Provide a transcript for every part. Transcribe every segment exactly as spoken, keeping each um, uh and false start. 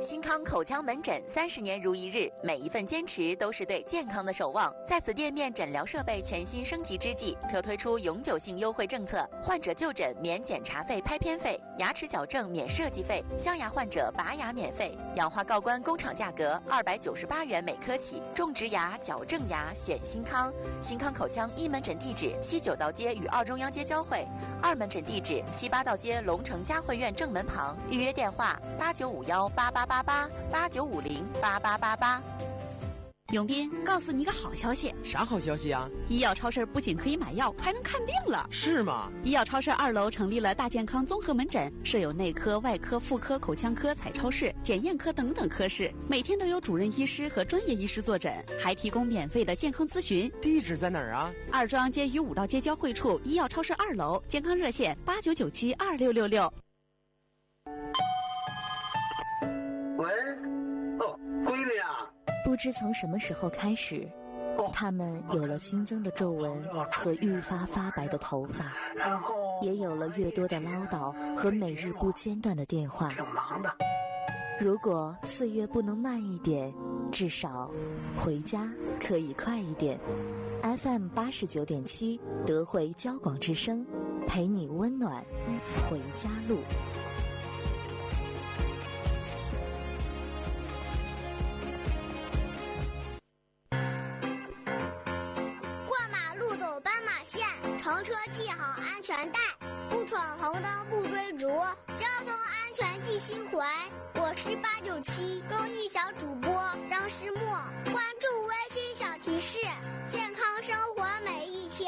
新康口腔门诊三十年如一日，每一份坚持都是对健康的守望。在此店面诊疗设备全新升级之际，特推出永久性优惠政策：患者就诊免检查费、拍片费，牙齿矫正免设计费，镶牙患者拔牙免费，氧化锆关工厂价格二百九十八元每颗起。种植牙、矫正牙选新康。新康口腔一门诊地址：西九道街与二中央街交汇；二门诊地址：西八道街龙城嘉汇院正门旁。预约电话：八九五幺八八八八八九五零八八八八。 永斌，告诉你个好消息。 啥好消息啊？ 医药超市不仅可以买药，还能看病了。 是吗？ 医药超市二楼成立了大健康综合门诊，设有内科、外科、妇科、口腔科、彩超室、检验科等等科室，每天都有主任医师和专业医师坐诊，还提供免费的健康咨询。 地址在哪儿啊？ 二中央街与五道街交汇处，医药超市二楼，健康热线八九九七二六六六。 喂，哦，闺女啊。 不知从什么时候开始，他们有了新增的皱纹和愈发发白的头发，也有了越多的唠叨和每日不间断的电话。如果岁月不能慢一点，至少回家可以快一点。F M 八十九点七，德惠交广之声，陪你温暖回家路。 乘车系好安全带，不闯红灯不追逐，交通安全记心怀。我是八九七公益小主播张诗墨，关注微信小提示，健康生活每一天。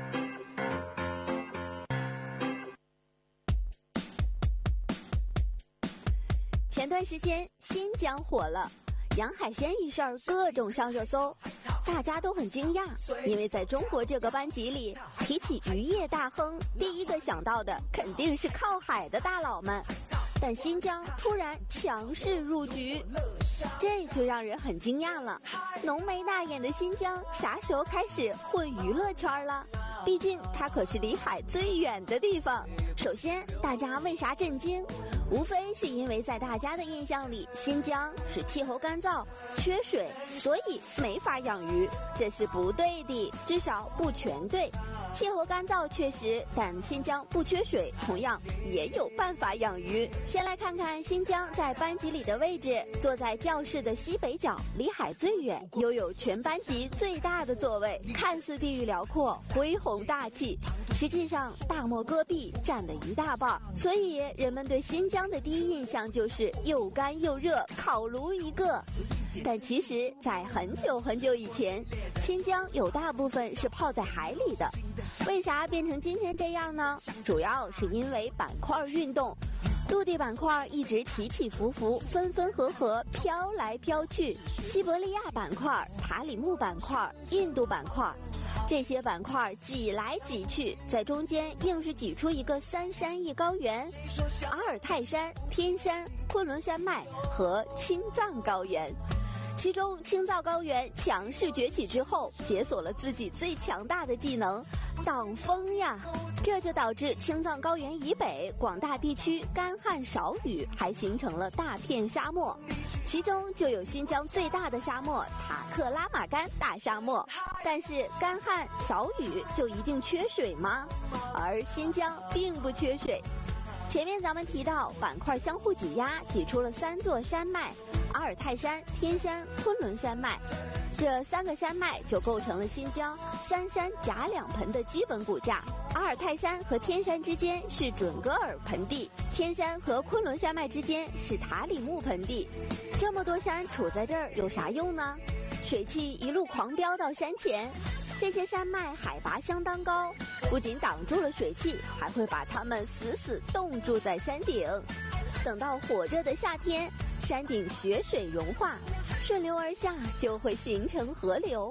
前段时间新疆火了，洋海鲜一事儿各种上热搜，大家都很惊讶，因为在中国这个班级里，提起渔业大亨，第一个想到的肯定是靠海的大佬们。但新疆突然强势入局，这就让人很惊讶了。浓眉大眼的新疆啥时候开始混娱乐圈了？毕竟它可是离海最远的地方。首先，大家为啥震惊？无非是因为在大家的印象里，新疆是气候干燥、缺水，所以没法养鱼。这是不对的，至少不全对。气候干燥确实，但新疆不缺水，同样也有办法养鱼。先来看看新疆在班级里的位置，坐在教室的西北角，离海最远，拥有全班级最大的座位，看似地域辽阔、恢宏大气，实际上大漠戈壁占了一大半，所以人们对新疆的第一印象就是又干又热，烤炉一个。但其实在很久很久以前，新疆有大部分是泡在海里的。为啥变成今天这样呢？主要是因为板块运动，陆地板块一直起起伏伏，分分合合，飘来飘去。西伯利亚板块、塔里木板块、印度板块，这些板块挤来挤去，在中间硬是挤出一个三山一高原：阿尔泰山、天山、昆仑山脉和青藏高原。其中青藏高原强势崛起之后，解锁了自己最强大的技能挡风呀，这就导致青藏高原以北广大地区干旱少雨，还形成了大片沙漠，其中就有新疆最大的沙漠塔克拉玛干大沙漠。但是干旱少雨就一定缺水吗？而新疆并不缺水。前面咱们提到板块相互挤压，挤出了三座山脉：阿尔泰山、天山、昆仑山脉。这三个山脉就构成了新疆三山夹两盆的基本骨架。阿尔泰山和天山之间是准噶尔盆地，天山和昆仑山脉之间是塔里木盆地。这么多山处在这儿有啥用呢？水汽一路狂飙到山前，这些山脉海拔相当高，不仅挡住了水汽，还会把它们死死冻住在山顶。等到火热的夏天，山顶雪水融化，顺流而下就会形成河流，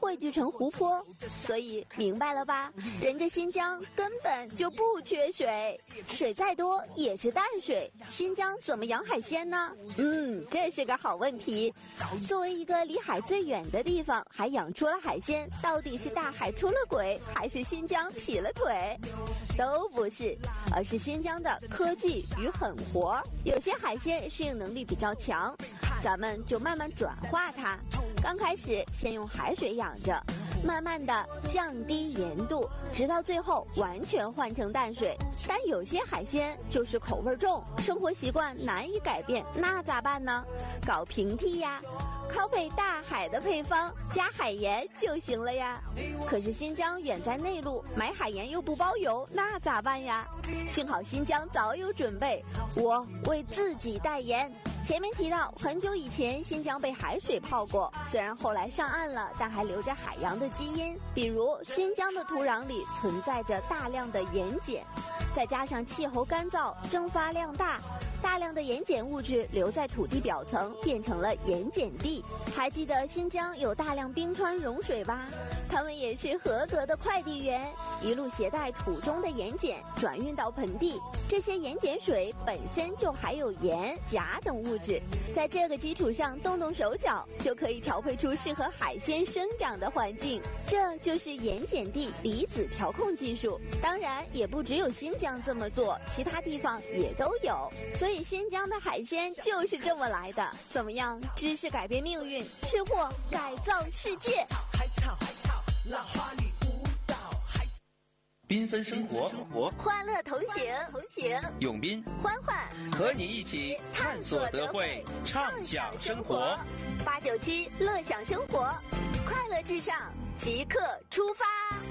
汇聚成湖泊。所以明白了吧？人家新疆根本就不缺水，水再多也是淡水。新疆怎么养海鲜呢？嗯，这是个好问题。作为一个离海最远的地方，还养出了海鲜，到底是大海出了轨，还是新疆劈了腿？都不是，而是新疆的科技与狠活。有些海鲜适应能力比较强，咱们就慢慢转化它。刚开始先用海水养着，慢慢的降低盐度，直到最后完全换成淡水。但有些海鲜就是口味重，生活习惯难以改变，那咋办呢？搞平替呀，拷贝大海的配方，加海盐就行了呀。可是新疆远在内陆，买海盐又不包邮，那咋办呀？幸好新疆早有准备，我为自己代言。前面提到，很久以前新疆被海水泡过，虽然后来上岸了，但还留着海洋的基因。比如新疆的土壤里存在着大量的盐碱，再加上气候干燥，蒸发量大，大量的盐碱物质留在土地表层，变成了盐碱地。还记得新疆有大量冰川融水吧？他们也是合格的快递员，一路携带土中的盐碱转运到盆地。这些盐碱水本身就含有盐、钾等物质，在这个基础上动动手脚，就可以调配出适合海鲜生长的环境。这就是盐碱地离子调控技术。当然，也不只有新疆这么做，其他地方也都有。所以新疆的海鲜就是这么来的。怎么样？知识改变命运，吃货改造世界。 海草海草，浪花里舞蹈。 缤纷生活，生活欢乐同行，同行。 永斌、 欢欢和你一起探索德惠，畅享生活。 八九七乐享生活，快乐至上，即刻出发。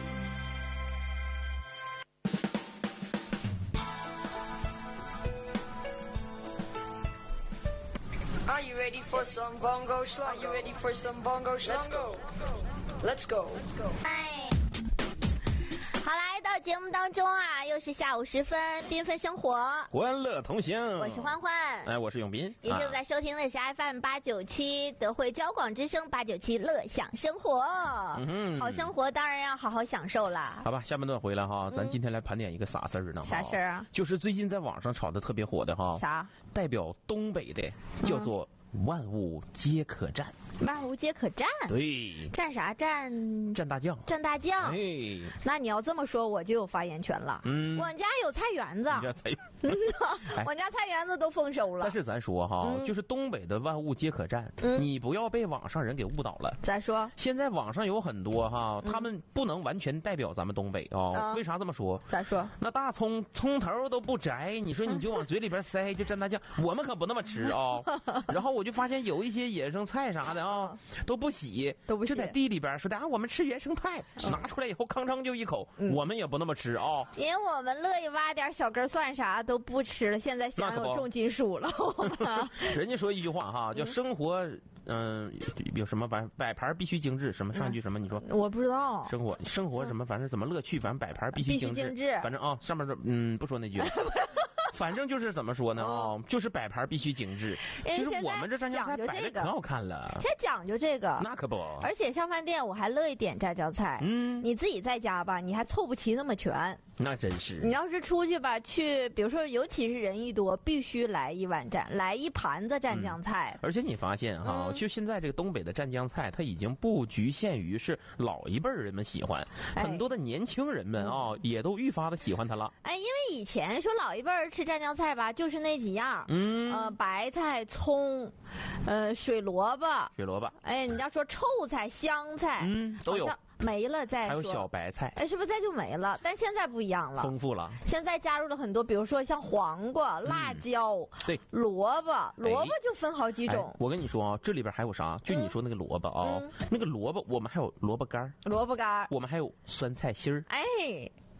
Are you ready for some bongo slang? Are you ready for some bongo slang? Let's go. Let's go. Let's go. 好，来到节目当中啊，又是下午时分，缤纷生活， 欢乐同行。 我是欢欢， 哎，我是永斌。 您正在收听的是 F M 八九七德惠交广之声八九七乐享生活。嗯哼，好生活当然要好好享受啦。 好吧，下半段回来哈，咱今天来盘点一个啥事儿呢？ 啥事儿啊？ 就是最近在网上炒的特别火的哈。 啥？ 代表东北的叫做万物皆可蘸。 万物皆可蘸， 对， 蘸啥蘸？ 蘸大酱， 蘸大酱。 哎， 那你要这么说，我就有发言权了。嗯，我家有菜园子， 你家菜园子，我家菜园子都丰收了。 但是咱说哈，嗯、就是东北的万物皆可蘸，嗯、你不要被网上人给误导了。 再说， 现在网上有很多哈，他们不能完全代表咱们东北啊、哦。嗯、为啥这么说？ 再说， 那大葱葱头都不摘，你说你就往嘴里边塞，就蘸大酱，我们可不那么吃啊、哦。然后我就发现有一些野生菜啥的啊、哦，都不洗， 都不洗， 就在地里边说的啊，我们吃原生态，嗯、拿出来以后吭哧就一口，嗯、我们也不那么吃啊、哦。 因为我们乐意挖点小根蒜啥都不吃了，现在享有重金属了。 人家说一句话哈，叫生活，嗯、呃，有什么摆摆盘必须精致，什么上一句什么？你说我不知道。 生活生活什么？反正怎么乐趣，反正摆盘必须精致。 精致。 反正啊，上面这嗯不说那句。反正就是怎么说呢啊、哦，就是摆盘必须精致。就是我们这蘸酱菜摆的可好看了。 现在讲究这个， 那可不。 而且上饭店我还乐意点蘸酱菜。嗯，你自己在家吧，你还凑不齐那么全。 那真是。 你要是出去吧，去比如说，尤其是人一多，必须来一碗蘸，来一盘子蘸酱菜。 嗯、而且你发现哈，嗯、就现在这个东北的蘸酱菜，它已经不局限于是老一辈人们喜欢，哎、很多的年轻人们啊、嗯、也都愈发的喜欢它了。 哎，因为以前说老一辈儿吃蘸酱菜吧，就是那几样，嗯，呃，白菜、葱，呃，水萝卜， 水萝卜。 哎，你要说臭菜、香菜， 嗯，都有。 没了再说， 还有小白菜， 哎，是不是再就没了？但现在不一样了， 丰富了。 现在加入了很多，比如说像黄瓜、嗯、辣椒， 对， 萝卜，萝卜就分好几种。 哎、我跟你说啊，这里边还有啥？就你说那个萝卜啊，嗯、那个萝卜，我们还有萝卜干， 萝卜干， 我们还有酸菜心儿， 哎。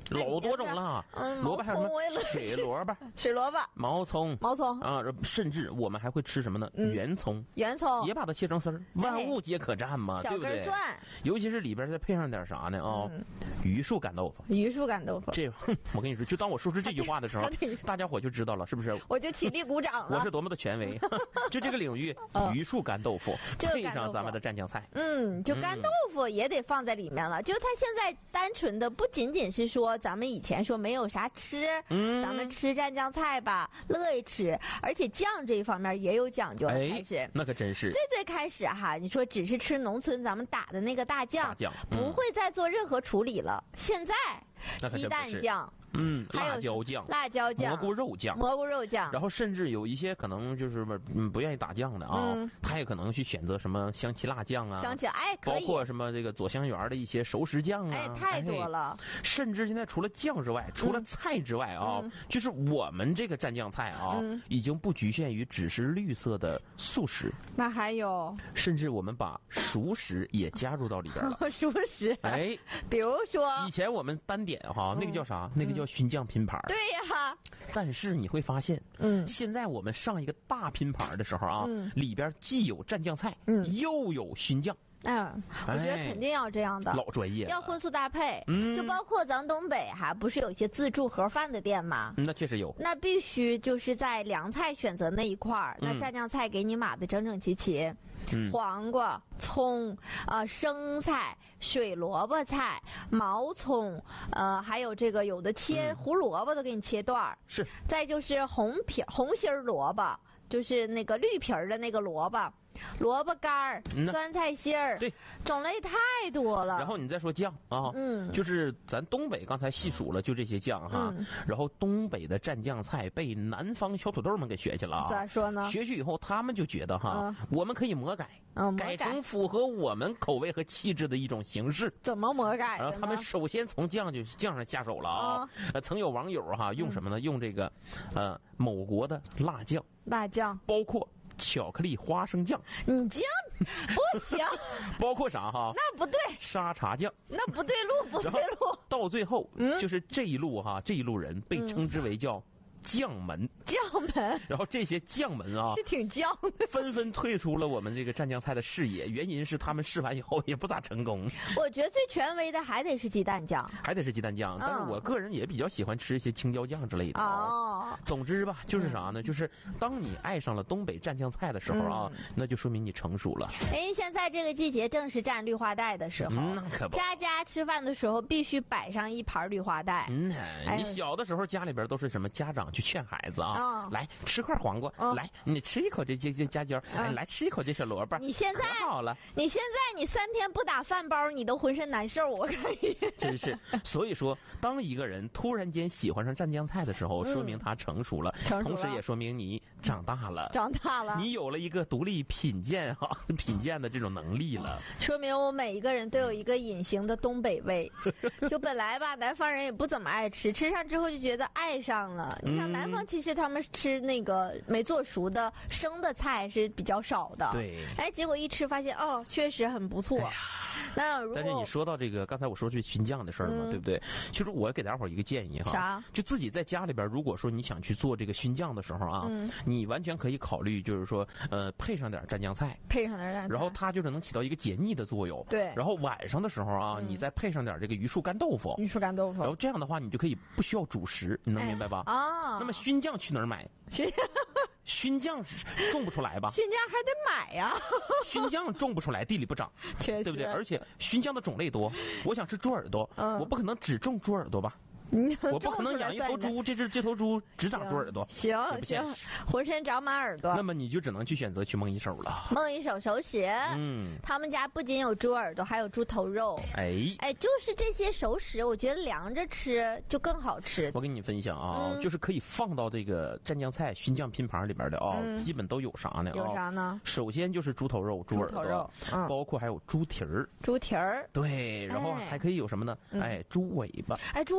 老多种了。 嗯， 萝卜还有什么水萝卜、 水萝卜、 毛葱、 毛葱啊，甚至我们还会吃什么呢？ 嗯、 圆葱， 圆葱也把它切成丝儿，万物皆可蘸嘛， 哎、 对不对？ 小根蒜， 尤其是里边再配上点啥呢？啊、哦，嗯、榆树干豆腐， 榆树干豆腐。 这我跟你说，就当我说出这句话的时候，大家伙就知道了，是不是？ 我就起立鼓掌了。 我是多么的权威，就这个领域，榆树干豆腐配上咱们的蘸酱菜， 嗯，就干豆腐也得放在里面了。嗯、就它现在单纯的不仅仅是说咱们以前说没有啥吃，嗯，咱们吃蘸酱菜吧，乐意吃，而且酱这一方面也有讲究。 哎， 开始那可真是最最开始哈，你说只是吃农村咱们打的那个大酱， 大酱、 嗯、不会再做任何处理了。现在鸡蛋酱。 嗯，辣椒酱、 辣椒酱、 蘑菇肉酱、 蘑菇肉酱， 然后甚至有一些可能就是嗯不愿意打酱的啊，嗯、他也可能去选择什么香气辣酱啊， 香气哎， 包括什么这个左香园的一些熟食酱啊， 哎，太多了。 哎、甚至现在除了酱之外，除了菜之外啊，嗯、就是我们这个蘸酱菜啊，嗯、已经不局限于只是绿色的素食， 那还有， 甚至我们把熟食也加入到里边了。 熟食， 哎， 比如说以前我们单点哈，那个叫啥？嗯、那个叫熏酱拼盘。 对呀， 但是你会发现，嗯，现在我们上一个大拼盘的时候啊，嗯、里边既有蘸酱菜，嗯，又有熏酱。 嗯，我觉得肯定要这样的， 老专业， 要荤素搭配。 嗯， 就包括咱东北还不是有一些自助盒饭的店吗？ 那确实有。 那必须就是在凉菜选择那一块儿，那蘸酱菜给你码的整整齐齐。嗯、黄瓜、葱、啊、呃、生菜、水萝卜菜、毛葱，呃，还有这个有的切胡萝卜都给你切段儿。 是。 再就是红皮红心萝卜，就是那个绿皮儿的那个萝卜。萝卜干儿、嗯、酸菜心儿， 对， 种类太多了。 然后你再说酱啊，嗯，就是咱东北刚才细数了，就这些酱哈。嗯、然后东北的蘸酱菜被南方小土豆们给学去了啊。 咋说呢？ 学去以后，他们就觉得哈，嗯、我们可以魔改， 嗯、 改成符合我们口味和气质的一种形式。 怎么魔改？ 然后他们首先从酱就酱上下手了啊。嗯、呃，曾有网友哈用什么呢？用这个呃某国的辣酱， 辣酱包括。巧克力花生酱， 你这样不行。 包括啥哈？ 那不对。 沙茶酱， 那不对路，不对路。 到最后，嗯、就是这一路哈，这一路人被称之为叫。将门， 将门， 然后这些将门啊， 是挺将的， 纷纷退出了我们这个蘸酱菜的视野。原因是他们试完以后也不咋成功。 我觉得最权威的还得是鸡蛋酱， 还得是鸡蛋酱。但是我个人也比较喜欢吃一些青椒酱之类的。哦，总之吧，就是啥呢？就是当你爱上了东北蘸酱菜的时候啊，嗯、那就说明你成熟了。 哎，现在这个季节正是蘸绿花带的时候， 嗯、那可不。 家家吃饭的时候必须摆上一盘绿花带。 嗯，哎、你小的时候家里边都是什么家长去劝孩子啊？哦、来吃块黄瓜，哦、来你吃一口这这这夹椒，哎、嗯，来吃一口这小萝卜。 你现在好了， 你现在你三天不打饭包，你都浑身难受，我看你。 真是，所以说，当一个人突然间喜欢上蘸酱菜的时候，嗯、说明他成熟了， 成熟了， 同时也说明你长大了， 长大了， 你有了一个独立品鉴哈、啊、品鉴的这种能力了。 说明我每一个人都有一个隐形的东北味，就本来吧，南方人也不怎么爱吃，吃上之后就觉得爱上了。你看南方其实他们吃那个没做熟的生的菜是比较少的， 对， 哎，结果一吃发现哦，确实很不错。哎、那如果但是你说到这个，刚才我说这熏酱的事儿嘛，嗯、对不对？其实我给大伙儿一个建议哈， 啥？ 就自己在家里边，如果说你想去做这个熏酱的时候啊，嗯、你完全可以考虑，就是说呃，配上点蘸酱菜， 配上点蘸酱菜， 然后它就是能起到一个解腻的作用。 对。 然后晚上的时候啊，嗯、你再配上点这个榆树干豆腐， 榆树干豆腐， 然后这样的话，你就可以不需要主食，你能明白吧？ 啊、哎。 那么熏酱去哪儿买？ 熏熏酱种不出来吧？ 熏酱还得买呀。 熏酱种不出来，地里不长， 对不对？而且熏酱的种类多，我想吃猪耳朵，嗯、我不可能只种猪耳朵吧？我不可能养一头猪，这只这头猪只长猪耳朵， 行行，浑身长满耳朵。 那么你就只能去选择去梦一手了。 梦一手熟食，嗯，他们家不仅有猪耳朵，还有猪头肉。 哎哎，就是这些熟食，我觉得凉着吃就更好吃。 我给你分享啊，嗯、就是可以放到这个蘸酱菜、熏酱拼盘里边的啊，嗯、基本都有啥呢？ 有啥呢？ 首先就是猪头肉、猪耳朵， 肉嗯、 包括还有猪蹄儿。 猪蹄儿， 对，然后还可以有什么呢？哎，哎猪尾巴。 哎，猪尾巴好吃。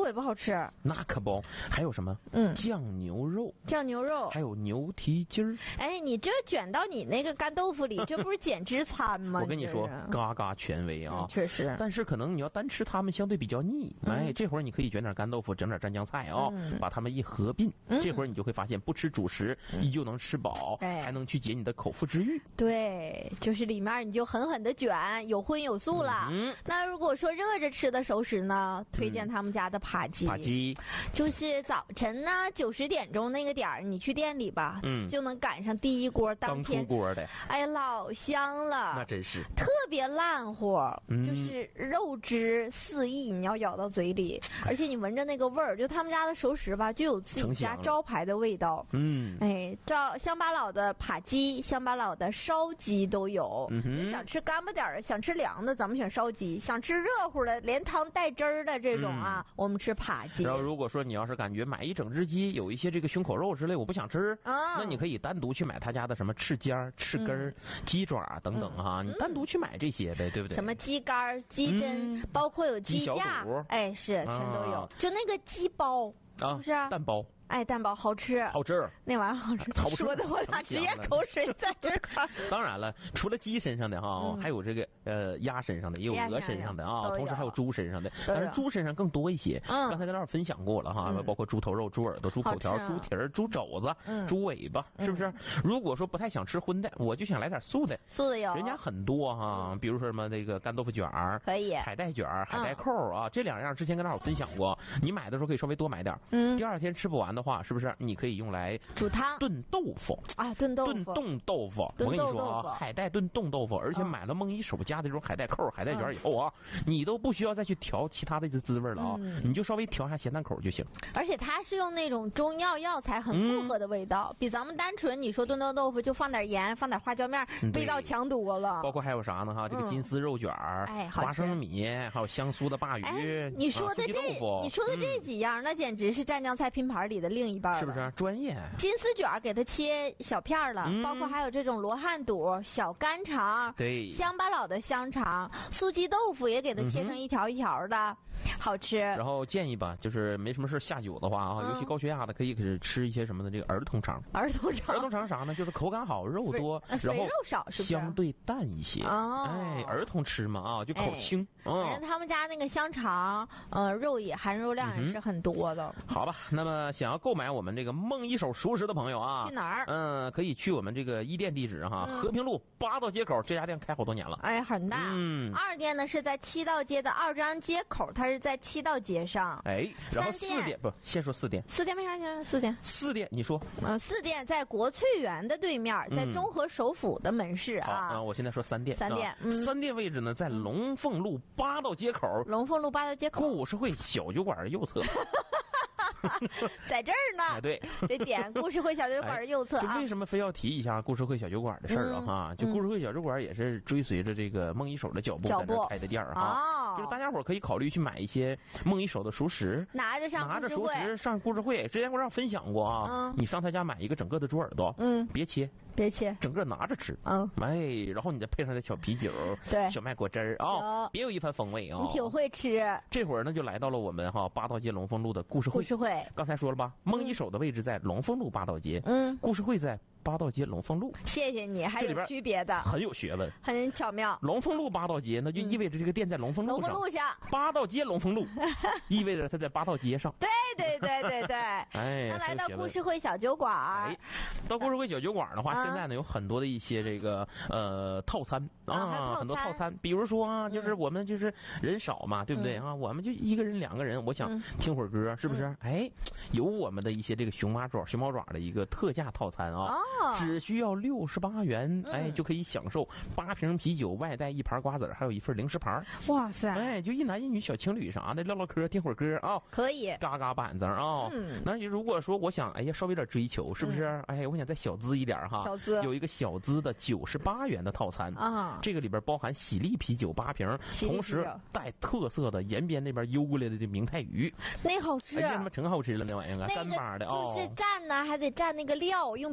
吃。 那可不，还有什么？嗯，酱牛肉， 酱牛肉， 还有牛蹄筋儿。 哎，你这卷到你那个干豆腐里，这不是减脂餐吗？ 我跟你说，嘎嘎权威啊， 嗯、确实。 但是可能你要单吃它们，相对比较腻。嗯、哎，这会儿你可以卷点干豆腐，整点蘸酱菜啊、哦嗯，把它们一合并，嗯、这会儿你就会发现，不吃主食，嗯、依旧能吃饱，哎，还能去解你的口腹之欲。 对，就是里面你就狠狠的卷，有荤有素了。嗯，那如果说热着吃的熟食呢，推荐他们家的扒鸡。 扒鸡就是早晨呢九十点钟那个点儿，你去店里吧，嗯，就能赶上第一锅当天刚出锅的， 哎呀，老香了， 那真是特别烂乎，嗯、就是肉汁四溢，你要咬到嘴里，而且你闻着那个味儿，就他们家的熟食吧，就有自己家招牌的味道。嗯，哎，照乡巴佬的扒鸡、乡巴佬的烧鸡都有。嗯、想吃干巴点儿的，想吃凉的，咱们选烧鸡；想吃热乎的，连汤带汁儿的这种啊，嗯、我们吃扒鸡。 然后如果说你要是感觉买一整只鸡有一些这个胸口肉之类，我不想吃，啊、那你可以单独去买他家的什么翅尖、翅根、嗯、鸡爪等等哈、嗯，你单独去买这些呗，对不对？ 什么鸡肝、鸡胗、嗯，包括有鸡架，哎，是全都有。啊、就那个鸡包，是不是？ 啊、蛋包。 哎，蛋包好吃， 好吃， 那玩意儿好吃，说的我俩直接口水在这块。 当然了，除了鸡身上的哈，嗯、还有这个呃鸭身上的，也有鹅身上的啊，同时还有猪身上的，但是猪身上更多一些。嗯、刚才跟大伙分享过了哈，嗯、包括猪头肉、猪耳朵、猪口条、啊、猪蹄儿、猪肘子、嗯、猪尾巴，是不是？嗯、如果说不太想吃荤的，我就想来点素的。 素的有， 人家很多哈，嗯、比如说什么那个干豆腐卷儿， 可以， 海带卷儿、海带扣啊，嗯、这两样之前跟大伙分享过，你买的时候可以稍微多买点。嗯，第二天吃不完的话，是不是你？可以用来煮汤、 炖豆腐啊，炖豆腐、 炖冻豆腐。我跟你说啊，海带炖冻豆腐，而且买了梦一手家的这种海带扣、海带卷以后啊，嗯、你都不需要再去调其他的滋味了啊，嗯、你就稍微调一下咸淡口就行。 而且它是用那种中药药材很复合的味道，嗯、比咱们单纯你说炖冻豆腐就放点盐、放点花椒面，味道强多了。 包括还有啥呢？哈，这个金丝肉卷儿、 哎， 花生米，还有香酥的鲅鱼。 哎、你说的这， 啊、 你说的这几样，嗯、那简直是蘸酱菜拼盘里的另一半了， 是不是？专业。 金丝卷给它切小片了，嗯、包括还有这种罗汉肚、小干肠， 对， 乡巴佬的香肠、素鸡豆腐也给它切成一条一条的，嗯、好吃。 然后建议吧，就是没什么事下酒的话啊，嗯、尤其高血压的，可以是吃一些什么的这个儿童肠。 儿童肠， 儿童肠啥呢？就是口感好，肉多，然后肉少，是不是相对淡一些？哦，哎，儿童吃嘛啊，就口轻。 反正、嗯、他们家那个香肠，呃，肉也含肉量也是很多的。 嗯、好吧，那么想要购买我们这个梦一手熟食的朋友啊， 去哪儿？ 嗯，可以去我们这个一店地址哈，嗯、和平路八道街口，这家店开好多年了。 哎，很大。嗯，二店呢是在七道街的二张街口，它是在七道街上。 哎，然后四店不，先说四店。 四店为啥先说四店？ 四店，你说。 呃，四店在国粹园的对面，在中和首府的门市啊。 好啊，我现在说三店。 三店， 嗯、三店位置呢在龙凤路八道街口。 龙凤路八道街口。 故事会小酒馆右侧。 在这儿呢， 哎、对， 这点故事会小酒馆右侧、啊哎、就为什么非要提一下故事会小酒馆的事儿啊？哈、嗯，就故事会小酒馆也是追随着这个梦一手的脚步在这开的店儿哈。哦，就是大家伙可以考虑去买一些梦一手的熟食， 拿着上拿着熟食上故事会。之前我让分享过啊，嗯、你上他家买一个整个的猪耳朵，嗯，别切。 别切， 整个拿着吃，嗯，哎，然后你再配上点小啤酒， 对， 小麦果汁儿啊，别有一番风味啊、哦！ 你挺会吃。 这会儿呢，就来到了我们哈八道街龙凤路的故事会。 故事会， 刚才说了吧，梦一手的位置在龙凤路八道街，嗯，故事会在八道街龙凤路。 谢谢你，还有区别的， 很有学问， 很巧妙。 龙凤路八道街，那就意味着这个店在龙凤路上。 龙凤路上， 八道街龙凤路，意味着它在八道街上。 对对对对对，哎，那来到故事会小酒馆，哎， 到故事会小酒馆的话，啊、现在呢有很多的一些这个呃套餐啊， 啊很多套餐，比如说啊，就是我们就是人少嘛，嗯、对不对啊？我们就一个人两个人，我想听会儿歌，是不是？嗯、哎，有我们的一些这个熊猫爪、熊猫爪的一个特价套餐啊，哦、只需要六十八元，哎，就可以享受八瓶啤酒，外带一盘瓜子，还有一份零食盘。 哇塞！ 哎，就一男一女小情侣啥的唠唠嗑，听会儿歌啊， 可以嘎嘎板子啊。嗯，那你如果说我想，哎呀，稍微有点追求，是不是？嗯、哎，我想再小资一点哈， 小资有一个小资的九十八元的套餐啊，这个里边包含喜力啤酒八瓶，同时带特色的延边那边邮过来的明太鱼， 那好吃， 哎呀，他妈真好吃了那玩意儿啊，干巴的啊，就是蘸呢还得蘸那个料，用啤酒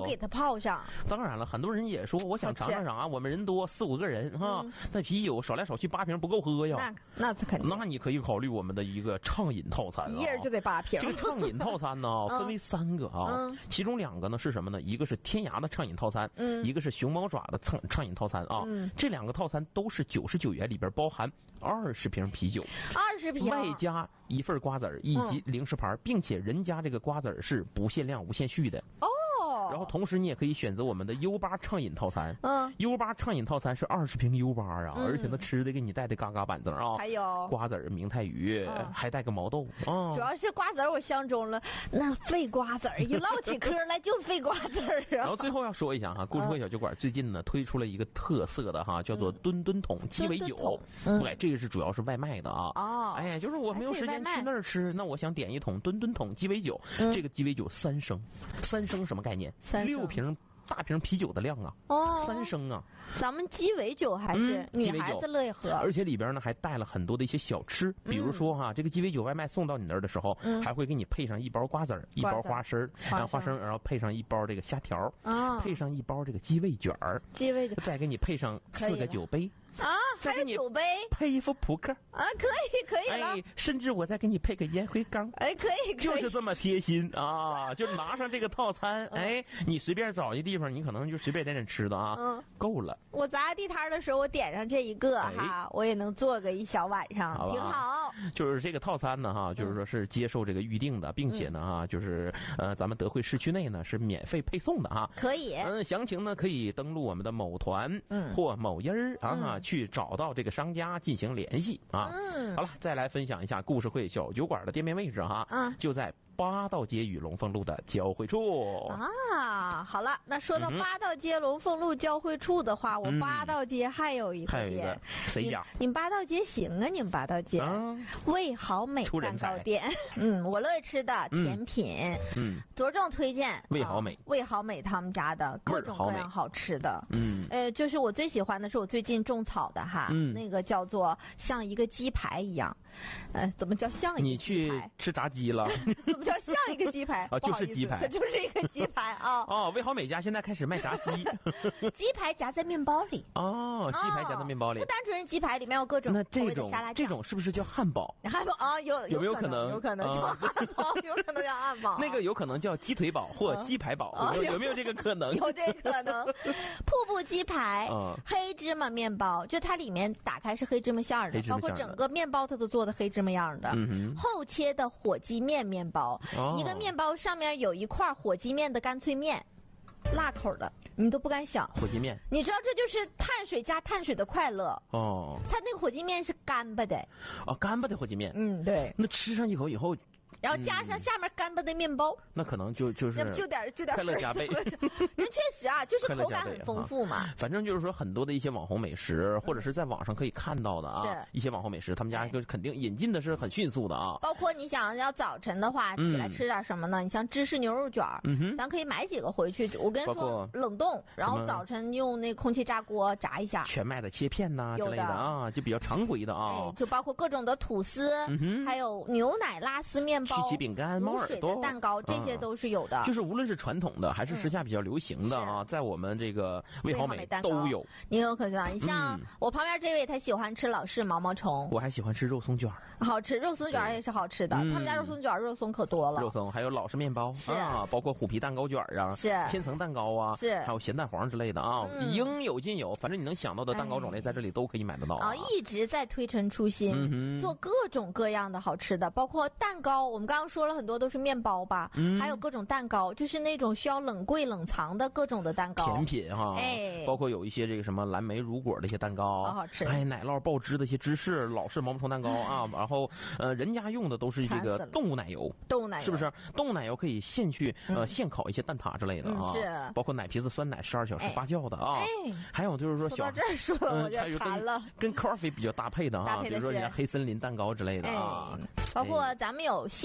给它泡上。 当然了，很多人也说，我想尝尝尝啊，我们人多四五个人哈，嗯、那啤酒少来少去八瓶不够喝呀。 那那这肯定。 那你可以考虑我们的一个畅饮套餐、啊， 一人就得八瓶。 这个畅饮套餐呢，分为三个啊， 嗯、 其中两个呢是什么呢？一个是天涯的畅饮套餐， 嗯、 一个是熊猫爪的畅畅饮套餐啊。 嗯、 这两个套餐都是九十九元，里边包含二十瓶啤酒， 二十瓶外加一份瓜子儿以及零食盘，嗯、并且人家这个瓜子儿是不限量、无限续的哦。 然后同时你也可以选择我们的 U 八畅饮套餐， 嗯 ，U 八畅饮套餐是二十瓶 U 八啊， 嗯、 而且那吃的给你带的嘎嘎板正啊， 还有瓜子儿、明太鱼， 嗯、 还带个毛豆啊。 主要是瓜子儿，我相中了，那费瓜子儿，一唠起嗑来就费瓜子儿啊。 然后最后要说一下哈，故事会小酒馆最近呢推出了一个特色的哈，叫做吨吨桶鸡尾酒， 嗯、 对，这个是主要是外卖的啊。 哦， 哎，就是我没有时间去那儿吃，那我想点一桶吨吨桶鸡尾酒， 嗯、 这个鸡尾酒三升，三升什么概念？六瓶。大瓶啤酒的量啊， 哦， 三升啊， 咱们鸡尾酒还是女孩子乐意喝， 而且里边呢还带了很多的一些小吃，比如说哈、啊，这个鸡尾酒外卖送到你那儿的时候， 嗯、 还会给你配上一包瓜子儿，一包花生，然后花生，然后配上一包这个虾条， 啊， 配上一包这个鸡尾卷儿， 鸡尾酒， 再给你配上四个酒杯。 啊， 再给你酒杯， 配一副扑克啊，可以可以了。 哎，甚至我再给你配个烟灰缸， 哎，可以，可以就是这么贴心啊！就拿上这个套餐，嗯、哎，你随便找一地方，你可能就随便点点吃的啊， 嗯， 够了。 我砸地摊的时候，我点上这一个、 哎、 哈，我也能做个一小晚上， 好挺好。 就是这个套餐呢，哈，就是说是接受这个预定的，并且呢，哈，就是呃，咱们德惠市区内呢是免费配送的哈。 可以。 嗯，详情呢可以登录我们的某团，嗯，或某音儿啊， 嗯、 去找到这个商家进行联系啊。 嗯， 好了，再来分享一下故事会小酒馆的店面位置哈。 嗯， 就在八道街与龙凤路的交汇处啊。好了，那说到八道街龙凤路交汇处的话，嗯、我八道街还有一个店，还有一个谁家？ 你们八道街行啊？你们八道街， 啊、 味好美蛋糕店，嗯，我乐意吃的甜品， 嗯， 着重推荐味好美， 味、啊、好美他们家的各种各样好吃的， 嗯， 呃，就是我最喜欢的是我最近种草的哈， 嗯， 那个叫做像一个鸡排一样，呃，怎么叫像一个鸡排？ 你去吃炸鸡了？ 怎么叫像一个鸡排？ 啊，就是鸡排， 它就是一个鸡排啊！ 哦，味好美家现在开始卖炸鸡， 鸡排夹在面包里。 哦，鸡排夹在面包里， 不单纯是鸡排，里面有各种口味的沙拉酱。 这种是不是叫汉堡？ 汉堡啊，有有没有可能？ 有可能叫汉堡，有可能叫汉堡。 那个有可能叫鸡腿堡或鸡排堡，有没有这个可能？ 有这可能。瀑布鸡排，黑芝麻面包，就它里面打开是黑芝麻馅儿的，包括整个面包它都做的黑芝麻样的。后切的火鸡面面包，一个面包上面有一块火鸡面的干脆面，辣口的，你都不敢想。 火鸡面， 你知道这就是碳水加碳水的快乐哦。 它那个火鸡面是干巴的， 哦，干巴的火鸡面， 嗯，对。 那吃上一口以后。 然后加上下面干巴的面包， 嗯、那可能就就是就点就点快乐加倍。 人确实啊，就是口感很丰富嘛。 反正就是说，很多的一些网红美食，或者是在网上可以看到的啊， 是一些网红美食，他们家就肯定引进的是很迅速的啊。 包括你想要早晨的话，起来吃点什么呢？嗯、你像芝士牛肉卷， 嗯、 咱可以买几个回去。我跟你说，冷冻，然后早晨用那空气炸锅炸一下。 全麦的切片呐、啊、之类的啊，就比较常规的啊。 哎、就包括各种的吐司， 嗯、 还有牛奶拉丝面包、 曲奇饼干。 无水的蛋糕，这些都是有的。 就是无论是传统的还是时下比较流行的啊，在我们这个味好美都有。 你有可能，你像我旁边这位，他喜欢吃老式毛毛虫， 我还喜欢吃肉松卷， 好吃，肉松卷也是好吃的。他们家肉松卷肉松可多了， 肉松还有老式面包啊，包括虎皮蛋糕卷啊， 是千层蛋糕啊， 是还有咸蛋黄之类的啊，应有尽有。反正你能想到的蛋糕种类在这里都可以买得到啊。一直在推陈出新，做各种各样的好吃的，包括蛋糕。我们刚刚说了很多都是面包吧， 嗯、 还有各种蛋糕，就是那种需要冷柜冷藏的各种的蛋糕， 甜品哈， 哎， 包括有一些这个什么蓝莓乳果的一些蛋糕， 好好吃， 哎，奶酪爆汁的一些芝士老式毛毛虫蛋糕啊，然后呃，人家用的都是这个动物奶油， 动物奶油是不是？动物奶油可以现去呃现烤一些蛋挞之类的啊， 是， 包括奶皮子酸奶十二小时发酵的啊， 哎， 还有就是说小， 说到这儿说的我就馋了， 跟 coffee 比较搭配的啊，比如说人家黑森林蛋糕之类的啊， 包括咱们有西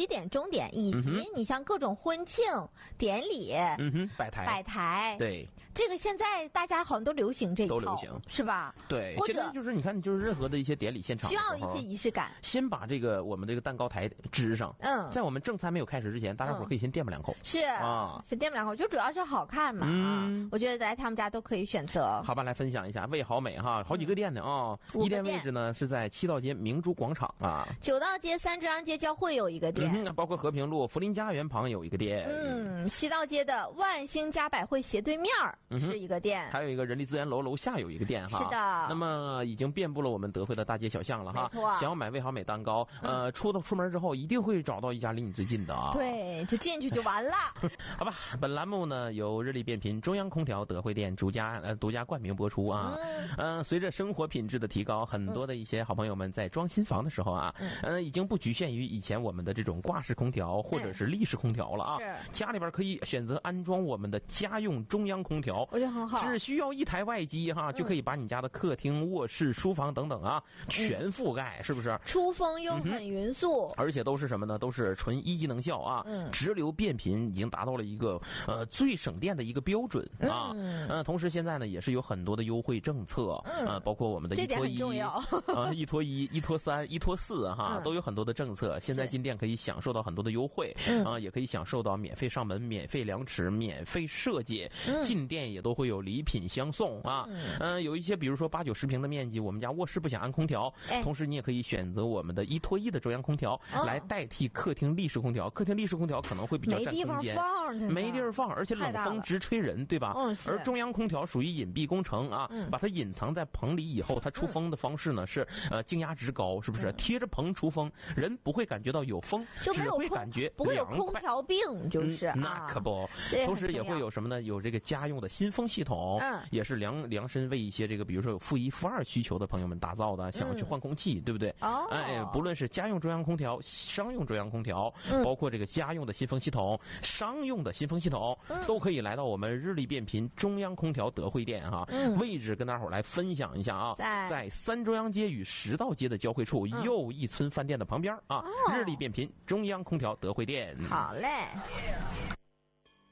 西点、钟点，以及你像各种婚庆典礼， 嗯哼，摆台， 摆台， 对。 这个现在大家好像都流行这一套， 都流行是吧？ 对， 或者现在就是你看，就是任何的一些典礼现场需要一些仪式感。 先把这个我们这个蛋糕台支上， 嗯， 在我们正餐没有开始之前，大家伙可以先垫吧两口。 是啊， 先垫吧两口，就主要是好看嘛。嗯，我觉得来他们家都可以选择。 好吧，来分享一下味好美哈，好几个店呢啊。一店位置呢是在七道街明珠广场啊， 九道街三中央街交汇有一个店， 嗯，包括和平路福林家园旁有一个店， 嗯，西道街的万兴家百汇斜对面是一个店。 还有一个人力资源楼楼下有一个店哈， 是的。 那么已经遍布了我们德惠的大街小巷了哈。 没错。 想要买味好美蛋糕，呃，出到出门之后一定会找到一家离你最近的啊。 对，就进去就完了。 好吧，本栏目呢由日立变频中央空调德惠店独家呃独家冠名播出啊。嗯、呃，随着生活品质的提高，很多的一些好朋友们在装新房的时候啊，嗯、呃，已经不局限于以前我们的这种挂式空调或者是立式空调了啊。 是。 家里边可以选择安装我们的家用中央空调， 我觉得很好。 只需要一台外机哈，就可以把你家的客厅、卧室、书房等等啊全覆盖，是不是？ 出风又很匀速， 而且都是什么呢？都是纯一级能效啊， 嗯、 直流变频已经达到了一个呃最省电的一个标准啊。 嗯、 呃，同时现在呢也是有很多的优惠政策， 嗯、 呃，包括我们的一拖一啊、呃，一拖一、一拖三、一拖四哈，嗯、都有很多的政策。现在进店可以享受到很多的优惠啊、 嗯呃，也可以享受到免费上门、免费量尺、免费设计， 嗯、 进店也都会有礼品相送啊。嗯、呃，有一些比如说八九十平的面积，我们家卧室不想安空调， 哎、 同时你也可以选择我们的一拖一的中央空调、 哦、 来代替客厅立式空调。客厅立式空调可能会比较占空间，没地儿放，而且冷风直吹人，对吧？ 嗯、 而中央空调属于隐蔽工程啊， 嗯、 把它隐藏在棚里以后，它出风的方式呢是呃静压值高，是不是？ 嗯、 贴着棚出风，人不会感觉到有风， 就只会感觉不会有空调病，就是、 嗯、那可不。同时也会有什么呢？有这个家用的新风系统， 嗯、 也是量量身为一些这个比如说有负一、负二需求的朋友们打造的，想要去换空气， 嗯、 对不对？ 哦， 哎，不论是家用中央空调、商用中央空调， 嗯、 包括这个家用的新风系统、商用的新风系统， 嗯、 都可以来到我们日立变频中央空调德惠店哈。 嗯、 位置跟大伙儿来分享一下啊， 在在三中央街与十道街的交汇处， 嗯、 又一村饭店的旁边啊， 哦、 日立变频中央空调德惠店。 好嘞。